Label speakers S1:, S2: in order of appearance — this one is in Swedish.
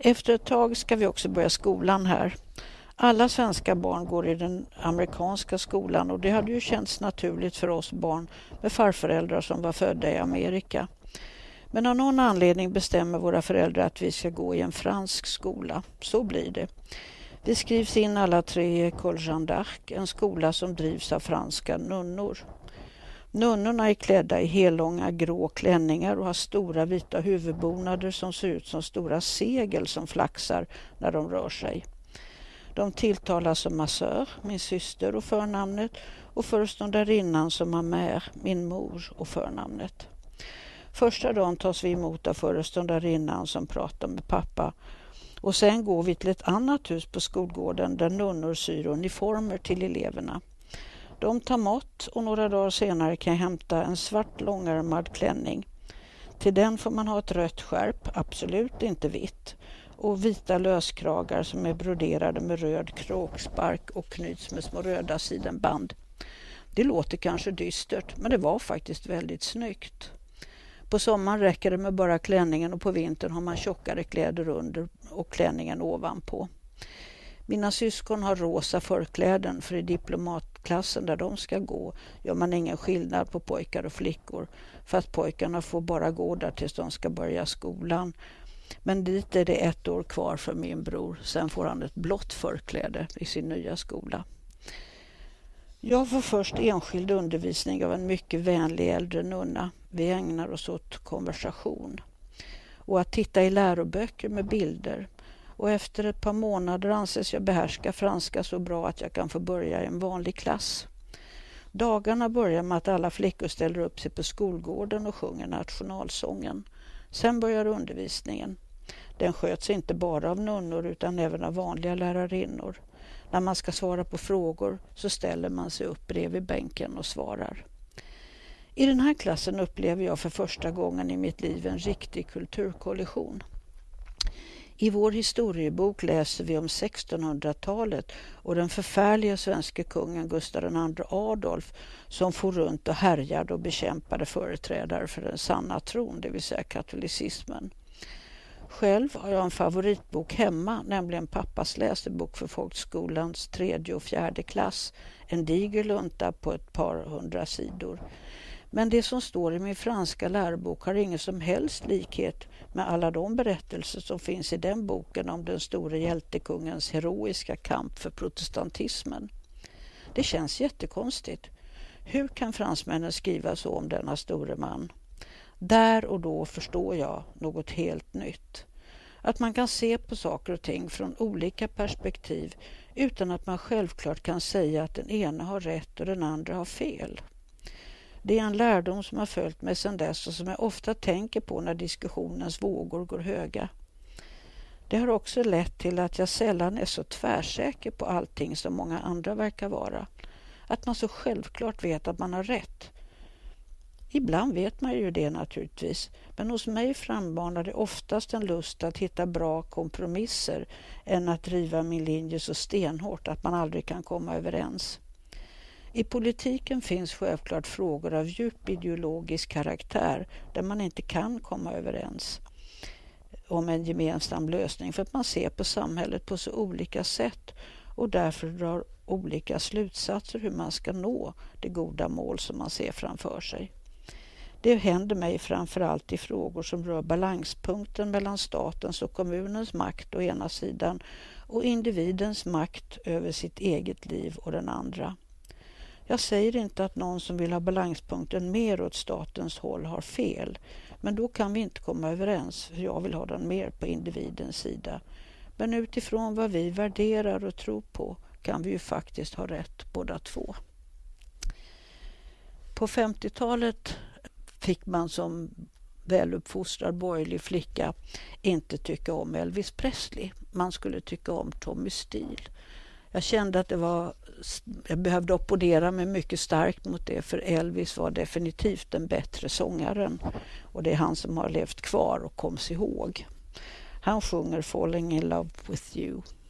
S1: Efter ett tag ska vi också börja skolan här. Alla svenska barn går i den amerikanska skolan och det hade ju känts naturligt för oss barn med farföräldrar som var födda i Amerika. Men av någon anledning bestämmer våra föräldrar att vi ska gå i en fransk skola. Så blir det. Vi skrivs in alla tre i École Jeanne d'Arc, en skola som drivs av franska nunnor. Nunnorna är klädda i hellånga grå klänningar och har stora vita huvudbonader som ser ut som stora segel som flaxar när de rör sig. De tilltalas som ma sœur, min syster och förnamnet, och föreståndarinnan som ma mère, min mor och förnamnet. Första dagen tas vi emot av föreståndarinnan som pratar med pappa och sen går vi till ett annat hus på skolgården där nunnor syr uniformer till eleverna. De tar mått och några dagar senare kan jag hämta en svart långärmad klänning. Till den får man ha ett rött skärp, absolut inte vitt, och vita löskragar som är broderade med röd kråkspark och knyts med små röda sidenband. Det låter kanske dystert, men det var faktiskt väldigt snyggt. På sommaren räcker det med bara klänningen och på vintern har man tjockare kläder under och klänningen ovanpå. Mina syskon har rosa förkläden för i diplomatklassen där de ska gå gör man ingen skillnad på pojkar och flickor fast pojkarna får bara gå där tills de ska börja skolan. Men dit är det 1 år kvar för min bror, sen får han ett blått förkläde i sin nya skola. Jag får först enskild undervisning av en mycket vänlig äldre nunna. Vi ägnar oss åt konversation och att titta i läroböcker med bilder. Och efter ett par månader anses jag behärska franska så bra att jag kan få börja i en vanlig klass. Dagarna börjar med att alla flickor ställer upp sig på skolgården och sjunger nationalsången. Sen börjar undervisningen. Den sköts inte bara av nunnor utan även av vanliga lärarinnor. När man ska svara på frågor så ställer man sig upp bredvid bänken och svarar. I den här klassen upplever jag för första gången i mitt liv en riktig kulturkollision. I vår historiebok läser vi om 1600-talet och den förfärliga svenska kungen Gustav II Adolf som for runt och härjade och bekämpade företrädare för den sanna tron, det vill säga katolicismen. Själv har jag en favoritbok hemma, nämligen pappas läsebok för folkskolans 3:e och 4:e klass, en diger lunta på ett par 100 sidor. Men det som står i min franska lärobok har ingen som helst likhet med alla de berättelser som finns i den boken om den store hjältekungens heroiska kamp för protestantismen. Det känns jättekonstigt. Hur kan fransmännen skriva så om denna store man? Där och då förstår jag något helt nytt. Att man kan se på saker och ting från olika perspektiv utan att man självklart kan säga att den ena har rätt och den andra har fel. Det är en lärdom som har följt mig sedan dess och som jag ofta tänker på när diskussionens vågor går höga. Det har också lett till att jag sällan är så tvärsäker på allting som många andra verkar vara. Att man så självklart vet att man har rätt. Ibland vet man ju det naturligtvis, men hos mig frambanar det oftast en lust att hitta bra kompromisser än att driva min linje så stenhårt att man aldrig kan komma överens. I politiken finns självklart frågor av djup ideologisk karaktär där man inte kan komma överens om en gemensam lösning för att man ser på samhället på så olika sätt och därför drar olika slutsatser hur man ska nå det goda mål som man ser framför sig. Det händer mig framförallt i frågor som rör balanspunkten mellan statens och kommunens makt å ena sidan och individens makt över sitt eget liv och den andra. Jag säger inte att någon som vill ha balanspunkten mer åt statens håll har fel, men då kan vi inte komma överens för jag vill ha den mer på individens sida. Men utifrån vad vi värderar och tror på kan vi ju faktiskt ha rätt båda två. På 50-talet fick man som väluppfostrad borgerlig flicka inte tycka om Elvis Presley. Man skulle tycka om Tommy Steele. Jag kände att jag behövde opponera mig mycket starkt mot det för Elvis var definitivt den bättre sångaren och det är han som har levt kvar och koms ihåg. Han sjunger Falling in love with you.